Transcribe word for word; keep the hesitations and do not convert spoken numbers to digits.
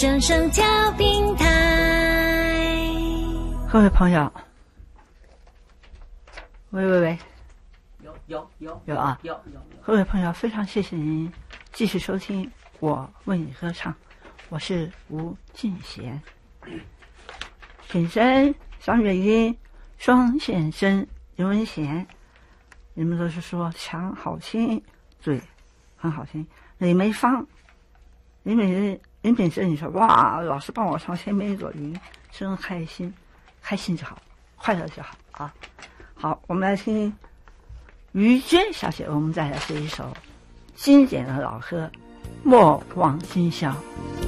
正声调频台。 各位朋友，喂喂喂， 有有有有啊， 有有。 各位朋友，非常谢谢您继续收听我为你歌唱，我是吴俊贤。品声、双元音、双线声、刘文贤，你们都是说腔好听，嘴很好听。李梅芳、林美林品生，你说哇，老师帮我唱《千杯一朵云》，真开心，开心就好，快乐就好啊。好，我们来听于娟小姐，我们再来学一首经典的老歌《莫忘今宵》。